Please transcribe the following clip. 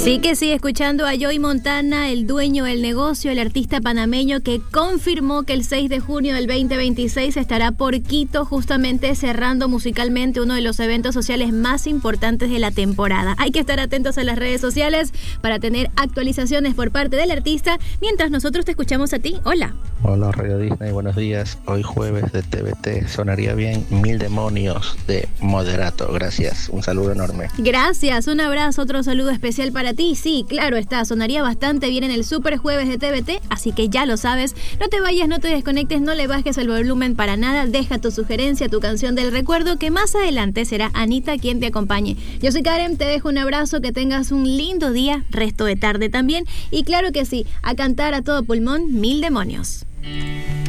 Sí que sí, escuchando a Joey Montana, el dueño del negocio, el artista panameño que confirmó que el 6 de junio del 2026 estará por Quito, justamente cerrando musicalmente uno de los eventos sociales más importantes de la temporada. Hay que estar atentos a las redes sociales para tener actualizaciones por parte del artista, mientras nosotros te escuchamos a ti. Hola. Hola Radio Disney, buenos días. Hoy jueves de TVT sonaría bien Mil Demonios de Moderato. Gracias, un saludo enorme. Gracias, un abrazo, otro saludo especial para ti. Sí, claro está, sonaría bastante bien en el Super Jueves de TVT, así que ya lo sabes. No te vayas, no te desconectes, no le bajes el volumen para nada. Deja tu sugerencia, tu canción del recuerdo, que más adelante será Anita quien te acompañe. Yo soy Karen, te dejo un abrazo, que tengas un lindo día, resto de tarde también. Y claro que sí, a cantar a todo pulmón, Mil Demonios.